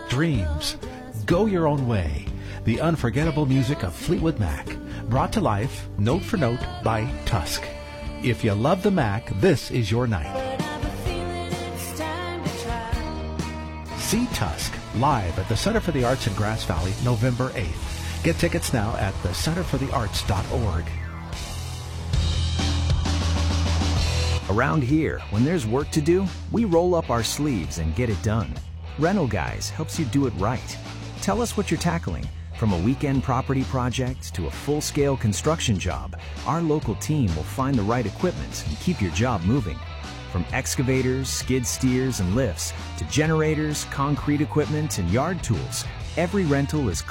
dreams. Go Your Own Way, the unforgettable music of Fleetwood Mac, brought to life, note for note, by Tusk. If you love the Mac, this is your night. See Tusk live at the Center for the Arts in Grass Valley, November 8th. Get tickets now at thecenterforthearts.org. Around here, when there's work to do, we roll up our sleeves and get it done. Rental Guys helps you do it right. Tell us what you're tackling. From a weekend property project to a full-scale construction job, our local team will find the right equipment and keep your job moving. From excavators, skid steers, and lifts to generators, concrete equipment, and yard tools, every rental is